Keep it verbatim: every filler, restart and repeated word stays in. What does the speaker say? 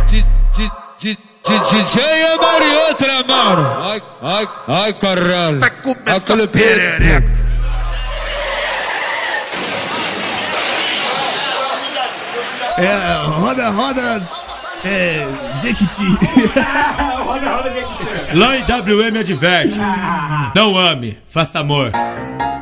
D J é Marioutra, mano. Ai, ai, ai, caralho. Tá comendo perereca. É, roda, roda. É, Jequiti. Lá em W M adverte. Não ame, faça amor.